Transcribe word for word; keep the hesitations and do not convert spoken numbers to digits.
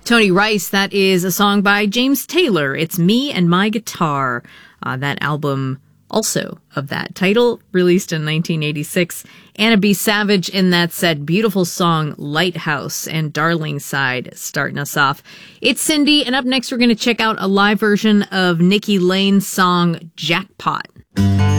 Tony Rice, that is a song by James Taylor. It's Me and My Guitar. Uh, that album also of that title, released in nineteen eighty-six. Anna B. Savage in that set. Beautiful song, Lighthouse, and Darling Side starting us off. It's Cindy, and up next we're going to check out a live version of Nikki Lane's song, Jackpot.